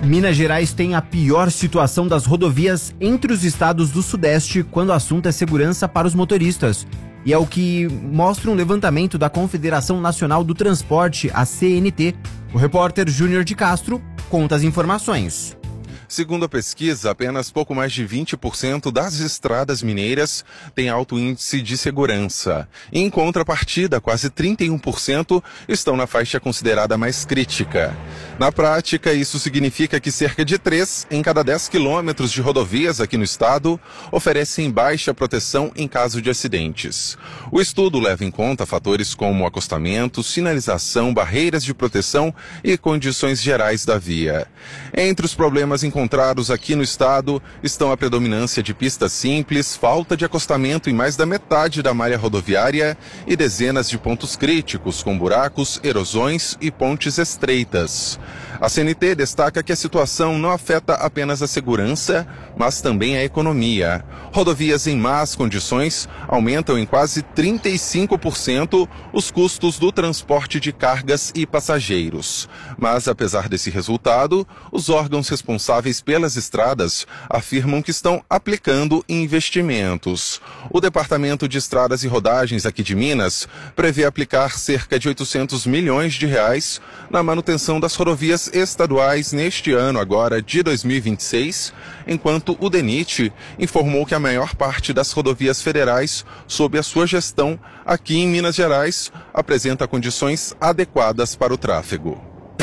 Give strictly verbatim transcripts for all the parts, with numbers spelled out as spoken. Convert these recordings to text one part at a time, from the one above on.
Minas Gerais tem a pior situação das rodovias entre os estados do Sudeste quando o assunto é segurança para os motoristas. E é o que mostra um levantamento da Confederação Nacional do Transporte, a C N T. O repórter Júnior de Castro conta as informações. Segundo a pesquisa, apenas pouco mais de vinte por cento das estradas mineiras têm alto índice de segurança. Em contrapartida, quase trinta e um por cento estão na faixa considerada mais crítica. Na prática, isso significa que cerca de três em cada dez quilômetros de rodovias aqui no estado oferecem baixa proteção em caso de acidentes. O estudo leva em conta fatores como acostamento, sinalização, barreiras de proteção e condições gerais da via. Entre os problemas encontrados aqui no estado estão a predominância de pistas simples, falta de acostamento em mais da metade da malha rodoviária e dezenas de pontos críticos com buracos, erosões e pontes estreitas. A C N T destaca que a situação não afeta apenas a segurança, mas também a economia. Rodovias em más condições aumentam em quase trinta e cinco por cento os custos do transporte de cargas e passageiros. Mas, apesar desse resultado, os órgãos responsáveis pelas estradas afirmam que estão aplicando investimentos. O Departamento de Estradas e Rodagens aqui de Minas prevê aplicar cerca de oitocentos milhões de reais na manutenção das rodovias estaduais neste ano agora de dois mil e vinte e seis, enquanto o DENIT informou que a maior parte das rodovias federais sob a sua gestão aqui em Minas Gerais apresenta condições adequadas para o tráfego.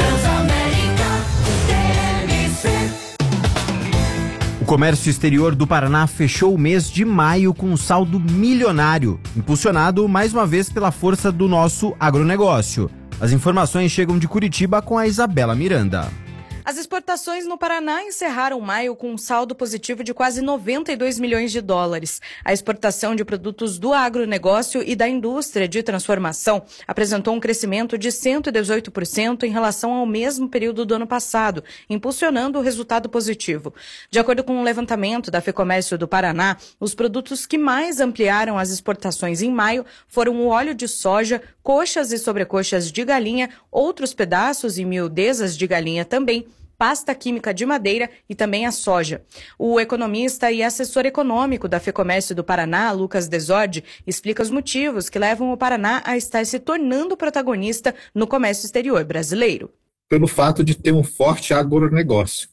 O comércio exterior do Paraná fechou o mês de maio com um saldo milionário, impulsionado mais uma vez pela força do nosso agronegócio. As informações chegam de Curitiba com a Isabela Miranda. As exportações no Paraná encerraram maio com um saldo positivo de quase noventa e dois milhões de dólares. A exportação de produtos do agronegócio e da indústria de transformação apresentou um crescimento de cento e dezoito por cento em relação ao mesmo período do ano passado, impulsionando o resultado positivo. De acordo com um levantamento da FEComércio do Paraná, os produtos que mais ampliaram as exportações em maio foram o óleo de soja, coxas e sobrecoxas de galinha, outros pedaços e miudezas de galinha também, pasta química de madeira e também a soja. O economista e assessor econômico da FEComércio do Paraná, Lucas Desord, explica os motivos que levam o Paraná a estar se tornando protagonista no comércio exterior brasileiro. Pelo fato de ter um forte agronegócio.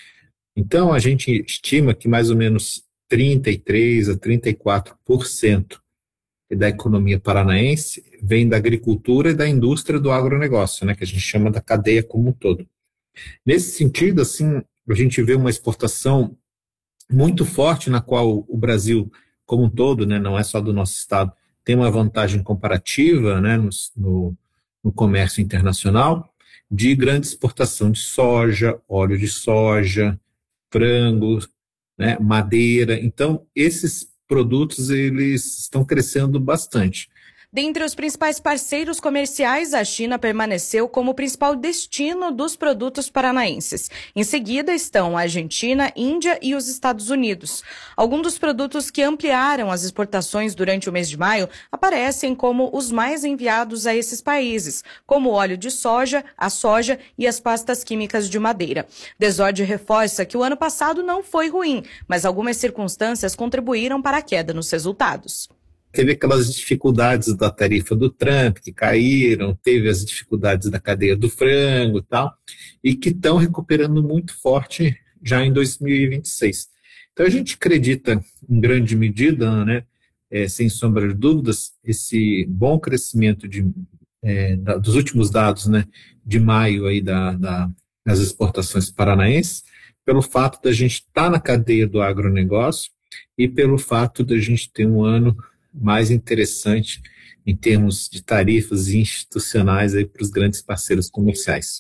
Então, a gente estima que mais ou menos trinta e três a trinta e quatro por cento da economia paranaense vem da agricultura e da indústria do agronegócio, né, que a gente chama da cadeia como um todo. Nesse sentido, assim, a gente vê uma exportação muito forte na qual o Brasil, como um todo, né, não é só do nosso estado, tem uma vantagem comparativa, né, no, no, no comércio internacional de grande exportação de soja, óleo de soja, frango, né, madeira. Então, esses produtos eles estão crescendo bastante. Dentre os principais parceiros comerciais, a China permaneceu como o principal destino dos produtos paranaenses. Em seguida estão a Argentina, Índia e os Estados Unidos. Alguns dos produtos que ampliaram as exportações durante o mês de maio aparecem como os mais enviados a esses países, como o óleo de soja, a soja e as pastas químicas de madeira. Desord reforça que o ano passado não foi ruim, mas algumas circunstâncias contribuíram para a queda nos resultados. Teve aquelas dificuldades da tarifa do Trump, que caíram, teve as dificuldades da cadeia do frango e tal, e que estão recuperando muito forte já em dois mil e vinte e seis. Então a gente acredita, em grande medida, né, é, sem sombra de dúvidas, esse bom crescimento de, é, da, dos últimos dados, né, de maio aí da, da, das exportações paranaenses, pelo fato da gente estar tá na cadeia do agronegócio e pelo fato da gente ter um ano mais interessante em termos de tarifas institucionais aí para os grandes parceiros comerciais.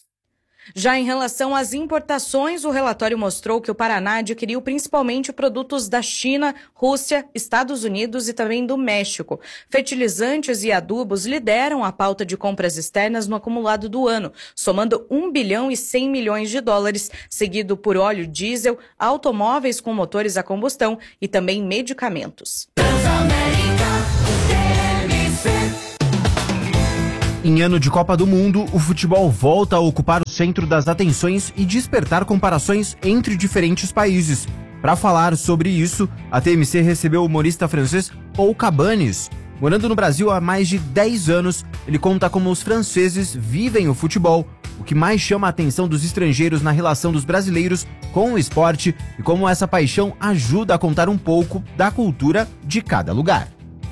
Já em relação às importações, o relatório mostrou que o Paraná adquiriu principalmente produtos da China, Rússia, Estados Unidos e também do México. Fertilizantes e adubos lideram a pauta de compras externas no acumulado do ano, somando um bilhão e cem milhões de dólares, seguido por óleo diesel, automóveis com motores a combustão e também medicamentos. Em ano de Copa do Mundo, o futebol volta a ocupar o centro das atenções e despertar comparações entre diferentes países. Para falar sobre isso, a T M C recebeu o humorista francês Paul Cabanes. Morando no Brasil há mais de dez anos, ele conta como os franceses vivem o futebol, o que mais chama a atenção dos estrangeiros na relação dos brasileiros com o esporte e como essa paixão ajuda a contar um pouco da cultura de cada lugar.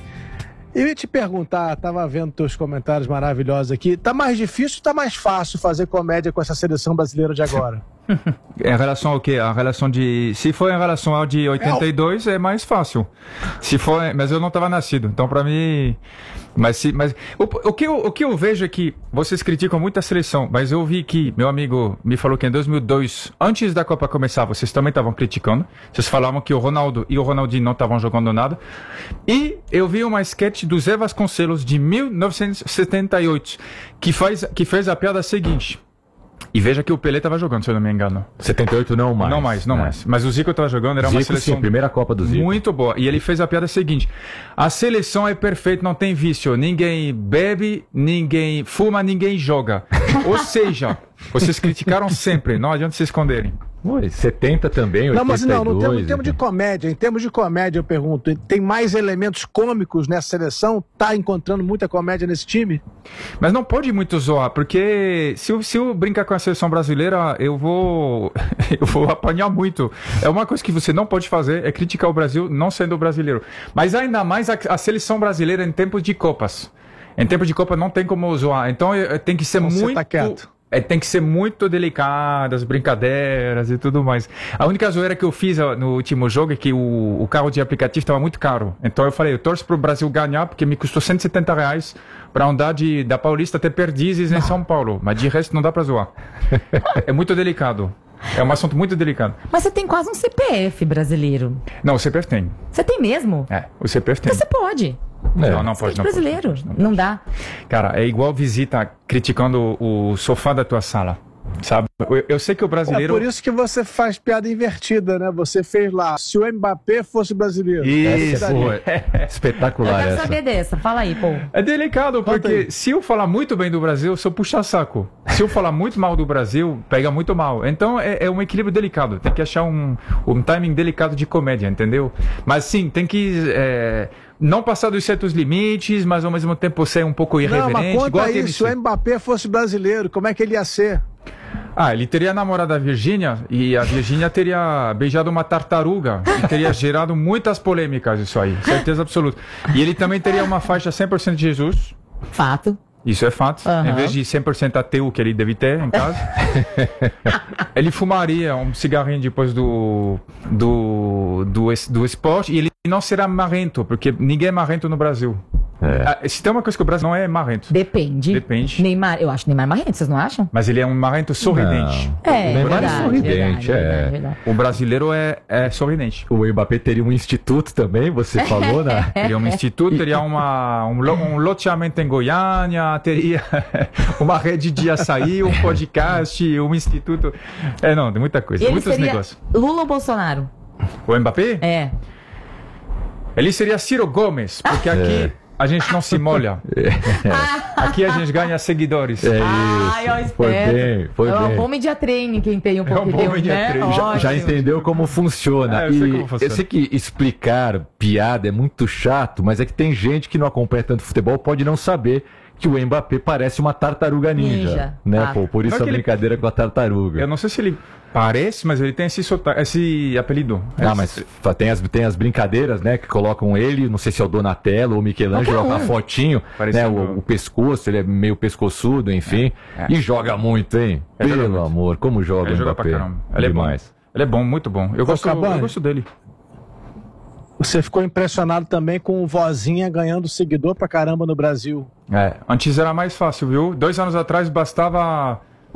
Eu ia te perguntar, estava vendo teus comentários maravilhosos aqui, tá mais difícil ou tá mais fácil fazer comédia com essa seleção brasileira de agora? Em relação ao quê? A relação de... Se for em relação ao de oitenta e dois, é, é mais fácil. Se for... Mas eu não estava nascido, então para mim... Mas, se, mas o, o, que eu, o que eu vejo é que vocês criticam muito a seleção, mas eu vi que meu amigo me falou que em dois mil e dois, antes da Copa começar, vocês também estavam criticando. Vocês falavam que o Ronaldo e o Ronaldinho não estavam jogando nada. E eu vi uma sketch do Zé Vasconcelos de mil novecentos e setenta e oito, que, faz, que fez a piada seguinte. E veja que o Pelé estava jogando, se eu não me engano. setenta e oito não mais. Não mais, não é. mais. Mas o Zico estava jogando, era Zico, uma seleção... Sim, a primeira Copa do Zico. Muito boa. E ele fez a piada seguinte. A seleção é perfeita, não tem vício. Ninguém bebe, ninguém fuma, ninguém joga. Ou seja, vocês criticaram sempre, não adianta se esconderem. Oi, setenta também, oitenta e dois... Não, mas não, no termo, em termos de comédia, em termos de comédia eu pergunto, tem mais elementos cômicos nessa seleção? Tá encontrando muita comédia nesse time? Mas não pode muito zoar, porque se eu, se eu brincar com a seleção brasileira, eu vou eu vou apanhar muito. É uma coisa que você não pode fazer, é criticar o Brasil não sendo brasileiro. Mas ainda mais a, a seleção brasileira em tempos de Copas. Em tempos de Copa não tem como zoar, então tem que ser então, muito... Você tá quieto. É, tem que ser muito delicado, as brincadeiras e tudo mais. A única zoeira que eu fiz no último jogo é que o, o carro de aplicativo estava muito caro. Então eu falei, eu torço pro Brasil ganhar, porque me custou cento e setenta reais para andar de, da Paulista até Perdizes em São Paulo. Mas de resto não dá para zoar. É muito delicado. É um assunto muito delicado. Mas você tem quase um C P F brasileiro. Não, o C P F tem. Você tem mesmo? É, o C P F tem. Então você pode. É. Não, não pode, não brasileiro. Pode, não, pode, não, não dá. Cara, é igual visita criticando o sofá da tua sala, sabe? Eu, eu sei que o brasileiro... É por isso que você faz piada invertida, né? Você fez lá, se o Mbappé fosse brasileiro. Isso, é espetacular. Eu quero essa. saber dessa, fala aí, pô. É delicado, porque se eu falar muito bem do Brasil, eu sou puxa-saco. Se eu falar muito mal do Brasil, pega muito mal. Então é, é um equilíbrio delicado. Tem que achar um, um timing delicado de comédia, entendeu? Mas sim, tem que... É... não passar dos certos limites, mas ao mesmo tempo ser um pouco irreverente. Não, mas conta igual aí, se o Mbappé fosse brasileiro, como é que ele ia ser? Ah, ele teria namorado a Virgínia e a Virgínia teria beijado uma tartaruga e teria gerado muitas polêmicas isso aí, certeza absoluta. E ele também teria uma faixa cem por cento de Jesus. Fato. Isso é fato. Uhum. Em vez de cem por cento ateu que ele deve ter em casa. Ele fumaria um cigarrinho depois do, do, do, do esporte e ele não será marrento, porque ninguém é marrento no Brasil. É. Se tem uma coisa que o Brasil não é marrento. Depende. Depende. Neymar, eu acho Neymar marrento, vocês não acham? Mas ele é um marrento sorridente. Não. É, Neymar verdade, é sorridente, verdade, é. Verdade, verdade. O brasileiro é, é sorridente. O Mbappé teria um instituto também, você falou, né? Teria um instituto, teria uma, um, um loteamento em Goiânia, teria uma rede de açaí, um podcast, um instituto. É, não, tem muita coisa, Ele muitos seria negócios. Lula ou Bolsonaro? O Mbappé? É. Ele seria Ciro Gomes, porque aqui... É. A gente não se molha. É. Aqui a gente ganha seguidores. É isso. Ai, ó, foi bem, foi é bem. É um bom media training quem tem um pouco é um bom de né? já, já entendeu como funciona. É, eu, e sei como funciona. Eu sei que explicar piada é muito chato, mas é que tem gente que não acompanha tanto futebol, pode não saber que o Mbappé parece uma tartaruga ninja. ninja. Né, ah. Pô, por isso não a brincadeira ele... com a tartaruga. Eu não sei se ele parece, mas ele tem esse, sota... esse apelido. Ah, mas tem as, tem as brincadeiras, né, que colocam ele, não sei se é o Donatello ou o Michelangelo, com a fotinho, né, o, o pescoço, ele é meio pescoçudo, enfim, é, é. E joga muito, hein? É, pelo amor, como joga ele o Mbappé. Joga pra caramba. Ele é demais. Bom. Ele é bom, muito bom. Eu gosto, eu gosto dele. Você ficou impressionado também com o Vozinha ganhando seguidor pra caramba no Brasil. É, antes era mais fácil, viu? Dois anos atrás bastava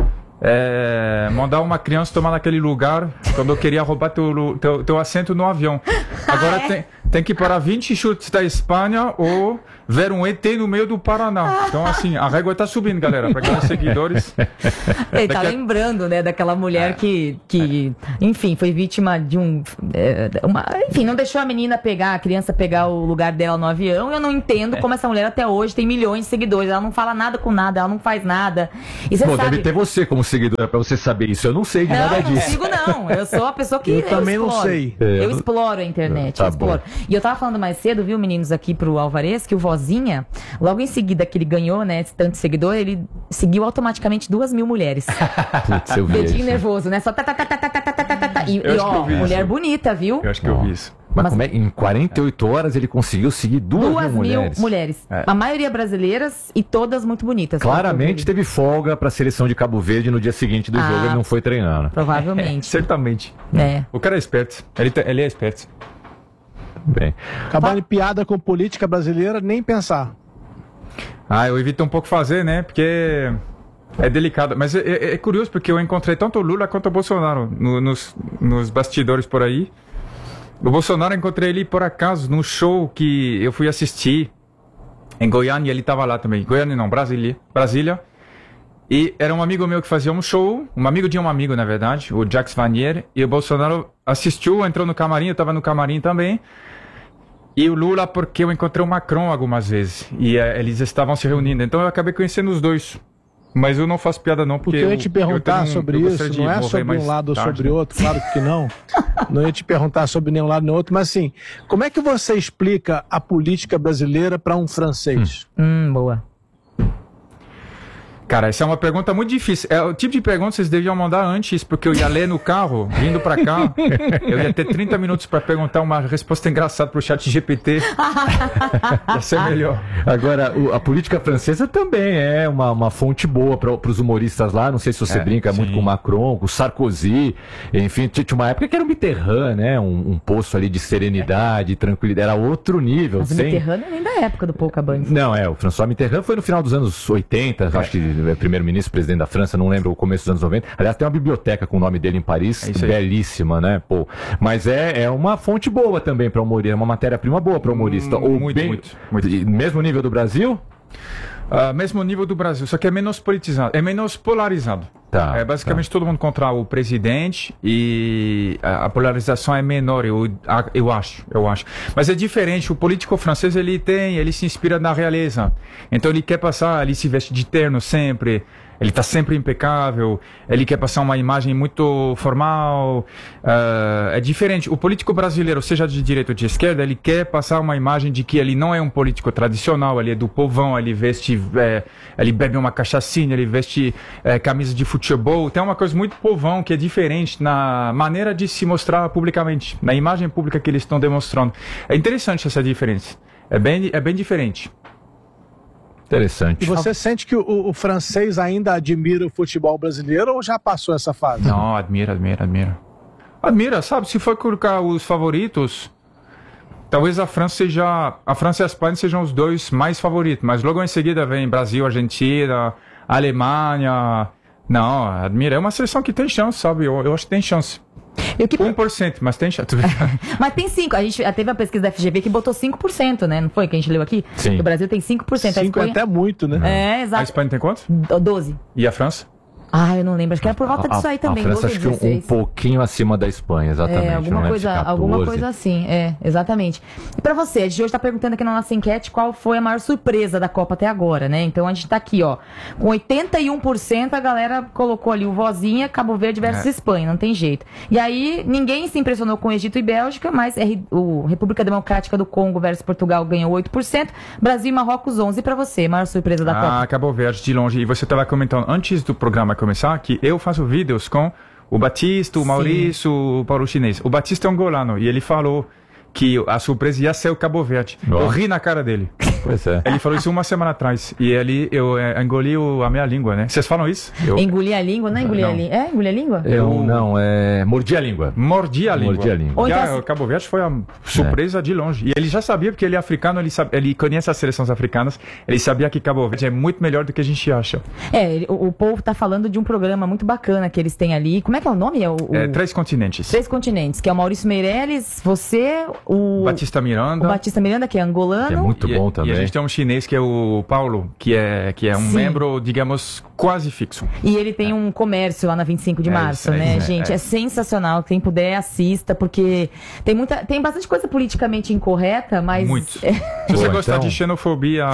é, mandar uma criança tomar naquele lugar quando eu queria roubar teu, teu, teu assento no avião. Agora, ah, é? tem, tem que parar vinte chutes da Espanha ou ver um E T no meio do Paraná. Então, assim, a régua tá subindo, galera, para ganhar seguidores. Ele tá Daqui a- lembrando, né, daquela mulher que, que enfim, foi vítima de um... é, uma, enfim, não deixou a menina pegar, a criança pegar o lugar dela no avião. Eu não entendo como essa mulher até hoje tem milhões de seguidores. Ela não fala nada com nada, ela não faz nada. E você Bom, sabe... deve ter você como seguidora pra você saber isso. Eu não sei de Não, nada eu não disso. sigo não. Eu sou a pessoa que Eu também não exploro. sei. É, Eu exploro a internet. Tá eu exploro. bom. E eu tava falando mais cedo, viu, meninos, aqui pro Alvarez, que o Vozinha, logo em seguida que ele ganhou, né, esse tanto de seguidor, ele seguiu automaticamente duas mil mulheres. Putz, eu vi Dedinho isso. nervoso, né? Só tá, tá, tá, tá, tá, tá, tá, tá, tá. E, Eu e acho que eu ó, vi mulher isso. bonita, viu? Eu acho que eu vi isso. Mas, Mas- como é? Em quarenta e oito horas ele conseguiu seguir duas, Duas mil mil mulheres. mulheres. É. A maioria brasileiras e todas muito bonitas. Claramente teve folga pra seleção de Cabo Verde no dia seguinte do Ah. jogo. Ele não foi treinando. Provavelmente. Certamente. É. O cara é esperto. Ele, te- ele é esperto. Bem. Acabar em piada com política brasileira, nem pensar. Ah, eu evito um pouco fazer, né? Porque é delicado. Mas é, é- é curioso porque eu encontrei tanto o Lula quanto o Bolsonaro no- nos, nos bastidores por aí. O Bolsonaro, eu encontrei ele por acaso num show que eu fui assistir em Goiânia, ele estava lá também. Goiânia não, Brasília. Brasília. E era um amigo meu que fazia um show, um amigo de um amigo, na verdade, o Jacques Vanier, e o Bolsonaro assistiu, entrou no camarim, eu estava no camarim também. E o Lula, porque eu encontrei o Macron algumas vezes, e eh, eles estavam se reunindo, então eu acabei conhecendo os dois. Mas eu não faço piada não, O porque que eu ia te eu perguntar tenho um- sobre eu isso gostaria de não é morrer sobre mais um lado ou tarde, sobre né? outro, claro que não. Não ia te perguntar sobre nenhum lado nem outro, mas assim, como é que você explica a política brasileira para um francês? Hum, boa. Cara, essa é uma pergunta muito difícil. É o tipo de pergunta que vocês deviam mandar antes, porque eu ia ler no carro, vindo pra cá, eu ia ter trinta minutos pra perguntar uma resposta engraçada pro chat G P T. Ia ser melhor. Agora, o- a política francesa também é uma, uma fonte boa para os humoristas lá. Não sei se você É, brinca sim. muito com o Macron, com o Sarkozy. Enfim, tinha uma época que era o Mitterrand, né? Um, um poço ali de serenidade, tranquilidade. Era outro nível. Mas o sem- Mitterrand nem da época do Pouca Band. Não, é, o François Mitterrand foi no final dos anos oitenta, acho que é primeiro-ministro, presidente da França, não lembro o começo dos anos noventa. Aliás, tem uma biblioteca com o nome dele em Paris, É isso aí. belíssima, né? Pô, mas é, é uma fonte boa também para humorista, é uma matéria-prima boa para humorista. Ou muito, muito, muito. e Mesmo nível do Brasil? Ah, mesmo nível do Brasil, só que é menos politizado, é menos polarizado. Tá, é basicamente todo mundo contra o presidente e a, a polarização é menor, eu, a- eu acho, eu acho. Mas é diferente, o político francês ele tem, ele se inspira na realeza. Então ele quer passar, ele se veste de terno sempre, ele está sempre impecável, ele quer passar uma imagem muito formal. ah, é diferente. O político brasileiro, seja de direita ou de esquerda, ele quer passar uma imagem de que ele não é um político tradicional, ele é do povão, ele veste, é, ele bebe uma cachaçinha, ele veste é, camisa de futebol. Tem uma coisa muito povão que é diferente na maneira de se mostrar publicamente, na imagem pública que eles estão demonstrando. É interessante essa diferença. É bem, é bem diferente. Interessante. E você sente que o, o francês ainda admira o futebol brasileiro ou já passou essa fase? Não, admira, admira, admira. Admira, sabe? Se for colocar os favoritos, talvez a França seja. A França e a Espanha sejam os dois mais favoritos. Mas logo em seguida vem Brasil, Argentina, Alemanha. Não, admira. É uma seleção que tem chance, sabe? Eu, eu acho que tem chance. Eu que... um por cento, mas tem chance. Mas tem cinco. A gente teve a pesquisa da F G V que botou cinco por cento, né? Não foi que a gente leu aqui? Sim. Que o Brasil tem cinco por cento. A Cinco é Espanha... até muito, né? É, A exato. Espanha tem quanto? doze. E a França? Ah, eu não lembro. Acho que era por volta disso aí também. A França doze, acho que um, um dezesseis. pouquinho acima da Espanha, exatamente. É, não alguma lembro coisa, se catorze. alguma coisa assim, é, exatamente. E pra você, a gente hoje tá perguntando aqui na nossa enquete qual foi a maior surpresa da Copa até agora, né? Então a gente tá aqui, ó, com oitenta e um por cento a galera colocou ali o Vozinha, Cabo Verde versus É. Espanha, não tem jeito. E aí, ninguém se impressionou com Egito e Bélgica, mas R- o República Democrática do Congo versus Portugal ganhou oito por cento, Brasil e Marrocos onze. E pra você, maior surpresa da Copa? Ah, acabou verde de longe. E você estava comentando antes do programa começar que eu faço vídeos com o Batista, o Sim. Maurício, o Paulo Chinês. O Batista é um golano e ele falou que a surpresa ia ser o Cabo Verde. Ó. Eu ri na cara dele. Pois é. Ele falou isso uma semana atrás. E ali eu é, engoli o- a minha língua, né? Vocês falam isso? Eu Engolir a língua? Não é engolir Não. a língua? É engolir a língua? Eu não, é. Mordi a língua. mordi a língua. Mordi a língua. Ou E então a- assim- o Cabo Verde foi a surpresa de longe. E ele já sabia, porque ele é africano, ele, sabe, ele conhece as seleções africanas, ele sabia que Cabo Verde é muito melhor do que a gente acha. É, ele- o, o povo tá falando de um programa muito bacana que eles têm ali. Como é que é o nome? É o, o- É, três continentes. Três Continentes, que é o Maurício Meirelles, você, o Batista Miranda. O Batista Miranda, que é angolano. Que é muito bom e, também. E a gente tem um chinês que é o Paulo, que é, que é um Sim. membro, digamos, quase fixo. E ele tem um comércio lá na vinte e cinco de É março, isso, é né, isso, gente? é. É sensacional. Quem puder, assista, porque tem muita, tem bastante coisa politicamente incorreta, mas... Muito. Se você Pô, gostar então- de xenofobia,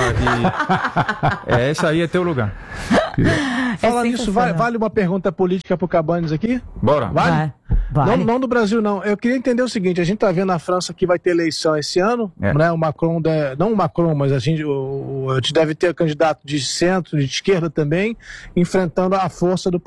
e... é, esse aí é teu lugar. Falar nisso, sensacional. vale, vale uma pergunta política pro Cabanes aqui? Bora. Vale? Vai. Vai. Não, não do Brasil, não. Eu queria entender o seguinte: a gente tá vendo na França que vai ter eleição esse ano, É. né? O Macron, de- não o Macron, mas a gente, o, o- a gente deve ter candidato de centro, de esquerda também, enfrentando a força do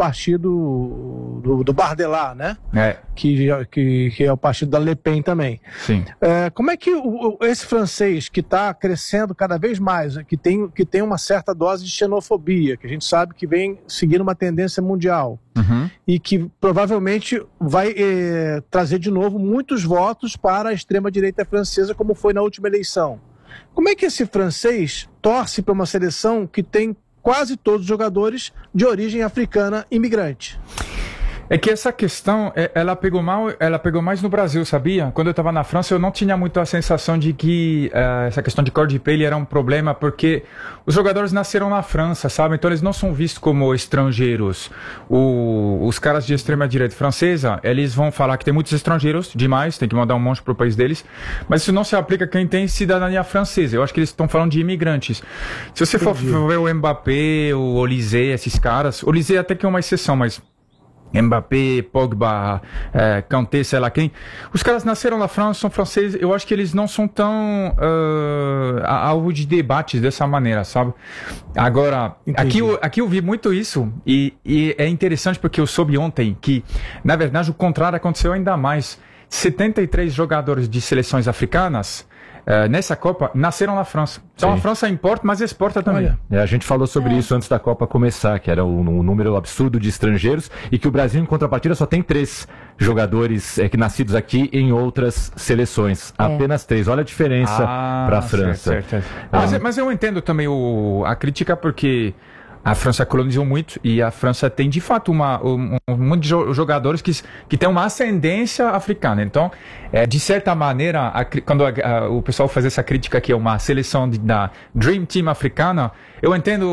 partido do, do Bardella, né? É, Que, que, que é o partido da Le Pen também. sim. É, como é que o- o- esse francês que está crescendo cada vez mais, que tem, que tem uma certa dose de xenofobia, que a gente sabe que vem seguindo uma tendência mundial, Uhum. e que provavelmente vai eh, trazer de novo muitos votos para a extrema-direita francesa, como foi na última eleição. Como é que esse francês torce para uma seleção que tem quase todos os jogadores de origem africana imigrante? É que essa questão, é- ela pegou mal, ela pegou mais no Brasil, sabia? Quando eu estava na França, eu não tinha muito a sensação de que eh, essa questão de cor de pele era um problema, porque os jogadores nasceram na França, sabe? Então eles não são vistos como estrangeiros. O- os caras de extrema-direita francesa, eles vão falar que tem muitos estrangeiros, demais, tem que mandar um monte pro país deles, mas isso não se aplica a quem tem cidadania francesa. Eu acho que eles estão falando de imigrantes. Se você for ver o Mbappé, o Olysée, esses caras, o Olysée até que é uma exceção, mas Mbappé, Pogba, eh, Kanté, sei lá quem. Os caras nasceram na França, são franceses. Eu acho que eles não são tão uh, alvo de debates dessa maneira, sabe? Agora, aqui eu, aqui eu vi muito isso e, e é interessante porque eu soube ontem que, na verdade, o contrário aconteceu ainda mais. setenta e três jogadores de seleções africanas Uh, nessa Copa, nasceram na França. Então Sim. a França importa, mas exporta também. Olha. É, a gente falou sobre isso antes da Copa começar, que era um, um número absurdo de estrangeiros e que o Brasil, em contrapartida, só tem três jogadores é, que nascidos aqui em outras seleções. É. Apenas três. Olha a diferença Ah, para a França. certo, certo, certo. Mas, mas eu entendo também o, a crítica porque a França colonizou muito e a França tem de fato uma, um, um monte de jo- jogadores que, que tem uma ascendência africana. Então, é, de certa maneira, a, cri- quando a, a, o pessoal faz essa crítica que é uma seleção de, da Dream Team africana, eu entendo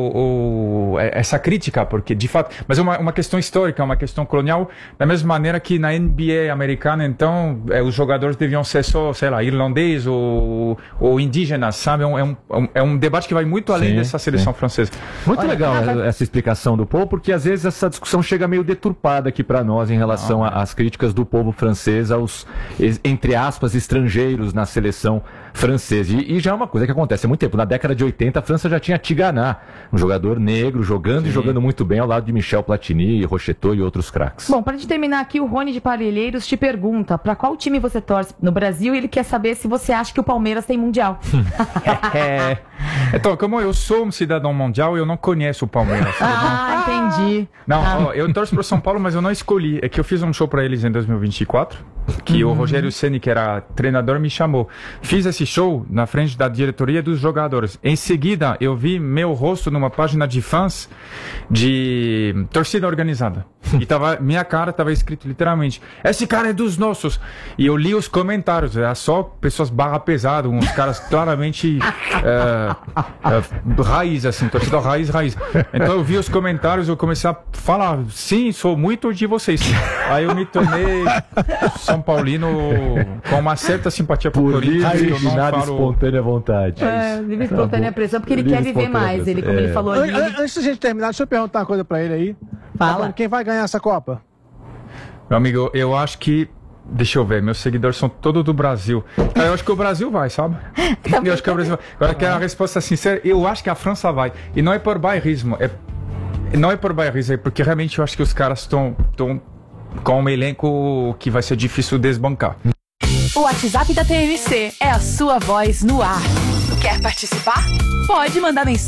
o, o, essa crítica, porque de fato, mas é uma, uma questão histórica, uma questão colonial, da mesma maneira que na N B A americana, então, é, os jogadores deviam ser só, sei lá, irlandês ou, ou indígenas, sabe? É um, é, um, é um debate que vai muito além Sim, dessa seleção sim. francesa. Muito Olha, legal ah, vai- essa explicação do povo, porque às vezes essa discussão chega meio deturpada aqui para nós em relação a- às críticas do povo francês aos, es- entre aspas, estrangeiros na seleção francesa. E, e já é uma coisa que acontece há muito tempo. Na década de oitenta, a França já tinha Tigana, um jogador negro, jogando e jogando muito bem ao lado de Michel Platini, Rocheteau e outros craques. Bom, pra gente terminar aqui, o Rony de Parelheiros te pergunta pra qual time você torce no Brasil e ele quer saber se você acha que o Palmeiras tem Mundial. É, então, como eu sou um cidadão mundial, eu não conheço o Palmeiras. Ah, entendi. Não, Ah. ó, eu torço pro São Paulo, mas eu não escolhi. É que eu fiz um show pra eles em dois mil e vinte e quatro, que Uhum. o Rogério Ceni, que era treinador, me chamou. Fiz esse show na frente da diretoria dos jogadores. Em seguida, eu vi meu rosto numa página de fãs de torcida organizada. E tava, minha cara tava escrito literalmente: esse cara é dos nossos. E eu li os comentários, era só pessoas barra pesado, uns caras claramente é, é, raiz, assim, torcida raiz, raiz. Então eu vi os comentários, eu comecei a falar: sim, sou muito de vocês. Aí eu me tornei São Paulino com uma certa simpatia por Por Corinthians. livre Eu e não nada falo... espontânea vontade. É, livre espontânea pressão, porque ele Livre quer viver espontânea mais. Ele, como pressão. ele É. falou An- ali. an- ele- Antes da gente terminar, deixa eu perguntar uma coisa pra ele aí. Fala. Quem vai ganhar essa Copa? Meu amigo, eu acho que... Deixa eu ver, meus seguidores são todos do Brasil. Cara, eu acho que o Brasil vai, sabe? Eu acho que o Brasil vai. Agora, que a resposta sincera, eu acho que a França vai. E não é por bairrismo, é... não é por bairrismo, é porque realmente eu acho que os caras estão com um elenco que vai ser difícil desbancar. O WhatsApp da T M C é a sua voz no ar. Quer participar? Pode mandar mensagem.